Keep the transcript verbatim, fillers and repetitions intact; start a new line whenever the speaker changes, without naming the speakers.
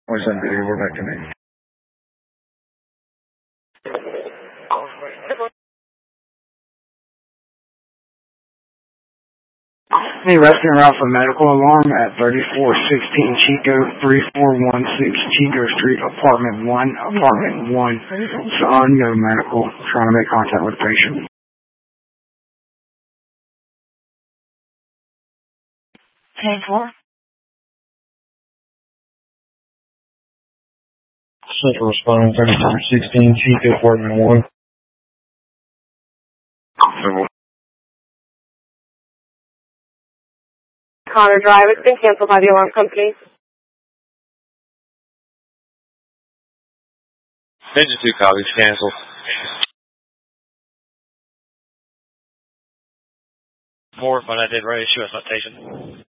What's that video? We're back to me. Hey, rescue route for medical alarm at thirty-four sixteen Chico, three four one six Chico Street, apartment one, apartment one. Son, no medical. Trying to make contact with patient. ten four. Central responding thirty-four sixteen Chico, apartment one. Civil.
Connor Drive, it's been canceled by the alarm company.
Engine two copies canceled. More fun I did ready to show us citation.